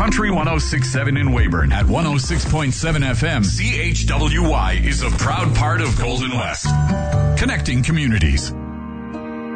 Country 106.7 in Weyburn at 106.7 FM. CHWY is a proud part of Golden West. Connecting communities.